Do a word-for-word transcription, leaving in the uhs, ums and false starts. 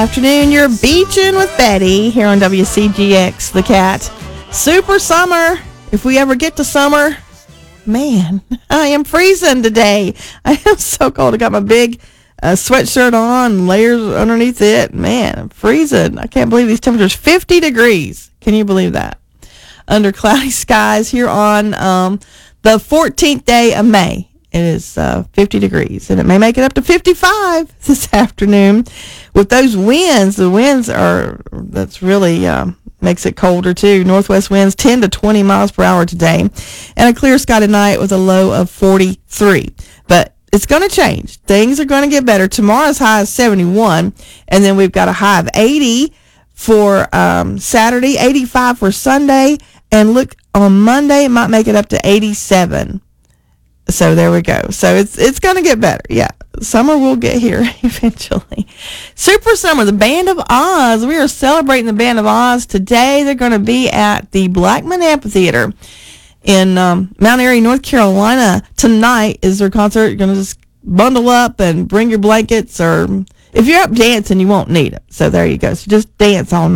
Afternoon, you're beaching with Betty here on W C G X, The Cat. Super summer. If we ever get to summer, man, I am freezing today. I am so cold. I got my big uh, sweatshirt on, layers underneath it. Man, I'm freezing. I can't believe these temperatures. fifty degrees. Can you believe that? Under cloudy skies here on um, the fourteenth day of May. It is uh, fifty degrees, and it may make it up to fifty-five this afternoon. With those winds, the winds are, that's really um, makes it colder too. Northwest winds ten to twenty miles per hour today, and a clear sky tonight with a low of forty-three. But it's going to change. Things are going to get better. Tomorrow's high is seventy-one, and then we've got a high of eighty for um, Saturday, eighty-five for Sunday, and look, on Monday, it might make it up to eighty-seven. So there we go. So it's it's going to get better. Yeah. Summer will get here eventually. Super Summer, the Band of Oz. We are celebrating the Band of Oz today. They're going to be at the Blackman Amphitheater in um, Mount Airy, North Carolina. Tonight is their concert. You're going to just bundle up and bring your blankets, or if you're up dancing, you won't need it. So there you go. So just dance all night.